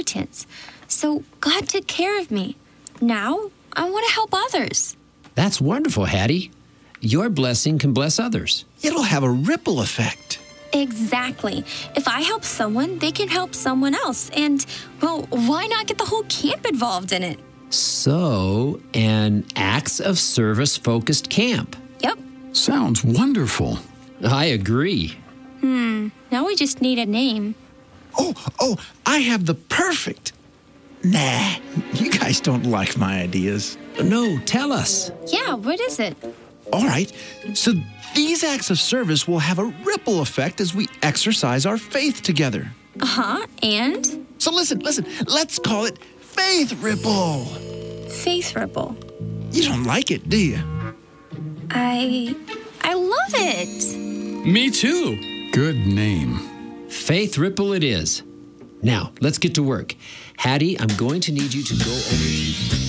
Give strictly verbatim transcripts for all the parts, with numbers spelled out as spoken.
inheritance. So God took care of me. Now I want to help others. That's wonderful, Hattie. Your blessing can bless others. It'll have a ripple effect. Exactly. If I help someone, they can help someone else. And, well, why not get the whole camp involved in it? So, an acts of service focused camp. Yep. Sounds wonderful. I agree. Hmm. Now we just need a name. Oh, oh, I have the perfect. Nah, you guys don't like my ideas. No, tell us. Yeah, what is it? All right, so these acts of service will have a ripple effect as we exercise our faith together. Uh-huh, and? So listen, listen, let's call it Faith Ripple. Faith Ripple. You don't like it, do you? I... I love it. Me too. Good name. Faith Ripple it is. Now, let's get to work. Hattie, I'm going to need you to go over to...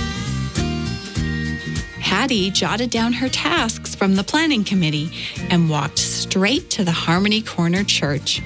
Hattie jotted down her tasks from the planning committee and walked straight to the Harmony Corner Church.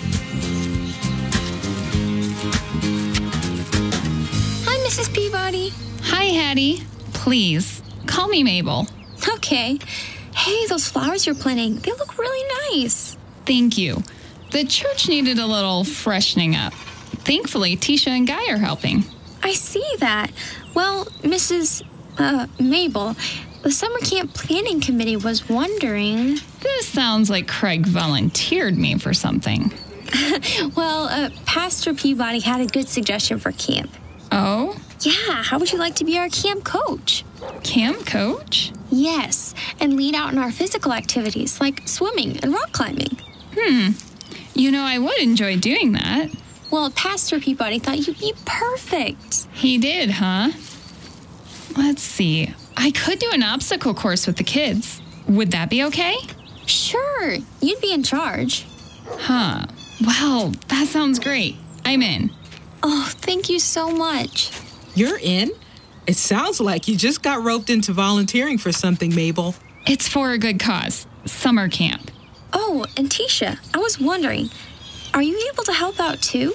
Hi, Missus Peabody. Hi, Hattie. Please, call me Mabel. Okay. Hey, those flowers you're planting, they look really nice. Thank you. The church needed a little freshening up. Thankfully, Tisha and Guy are helping. I see that. Well, Missus Uh, Mabel, the summer camp planning committee was wondering... This sounds like Craig volunteered me for something. Well, uh, Pastor Peabody had a good suggestion for camp. Oh? Yeah, how would you like to be our camp coach? Camp coach? Yes, and lead out in our physical activities like swimming and rock climbing. Hmm. You know, I would enjoy doing that. Well, Pastor Peabody thought you'd be perfect. He did, huh? Let's see. I could do an obstacle course with the kids. Would that be okay? Sure. You'd be in charge. Huh. Well, that sounds great. I'm in. Oh, thank you so much. You're in? It sounds like you just got roped into volunteering for something, Mabel. It's for a good cause. Summer camp. Oh, and Tisha, I was wondering, are you able to help out too?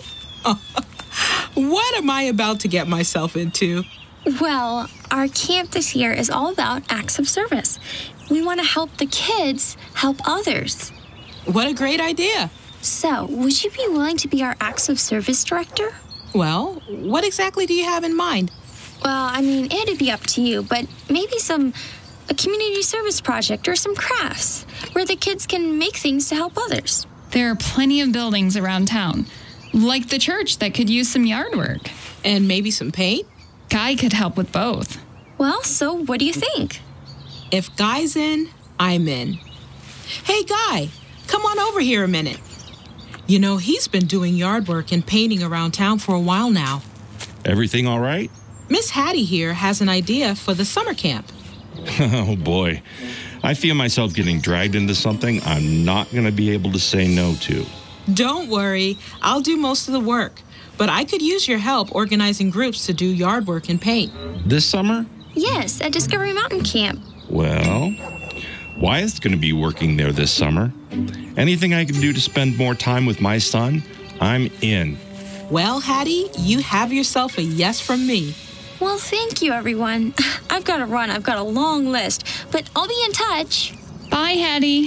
What am I about to get myself into? Well, our camp this year is all about acts of service. We want to help the kids help others. What a great idea. So, would you be willing to be our acts of service director? Well, what exactly do you have in mind? Well, I mean, it'd be up to you, but maybe some a community service project or some crafts where the kids can make things to help others. There are plenty of buildings around town, like the church that could use some yard work. And maybe some paint? Guy could help with both. Well, so what do you think? If Guy's in, I'm in. Hey, Guy, come on over here a minute. You know, he's been doing yard work and painting around town for a while now. Everything all right? Miss Hattie here has an idea for the summer camp. Oh, boy. I feel myself getting dragged into something I'm not going to be able to say no to. Don't worry, I'll do most of the work. But I could use your help organizing groups to do yard work and paint. This summer? Yes, at Discovery Mountain Camp. Well, Wyatt's going to be working there this summer. Anything I can do to spend more time with my son, I'm in. Well, Hattie, you have yourself a yes from me. Well, thank you, everyone. I've got to run. I've got a long list, but I'll be in touch. Bye, Hattie.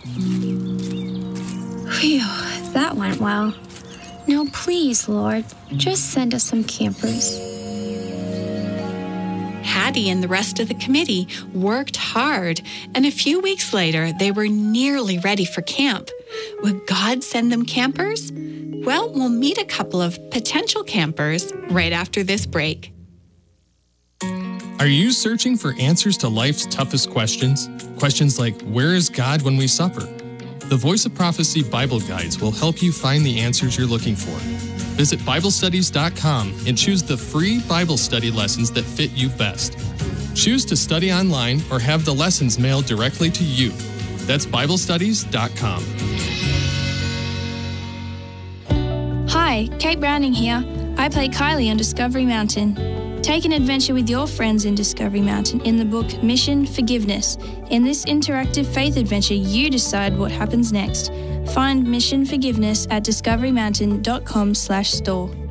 Phew, that went well. Now, please, Lord, just send us some campers. Hattie and the rest of the committee worked hard, and a few weeks later, they were nearly ready for camp. Would God send them campers? Well, we'll meet a couple of potential campers right after this break. Are you searching for answers to life's toughest questions? Questions like, where is God when we suffer? The Voice of Prophecy Bible Guides will help you find the answers you're looking for. Visit Bible Studies dot com and choose the free Bible study lessons that fit you best. Choose to study online or have the lessons mailed directly to you. That's Bible Studies dot com. Hi, Kate Browning here. I play Kylie on Discovery Mountain. Take an adventure with your friends in Discovery Mountain in the book Mission Forgiveness. In this interactive faith adventure, you decide what happens next. Find Mission Forgiveness at discovery mountain dot com slash store.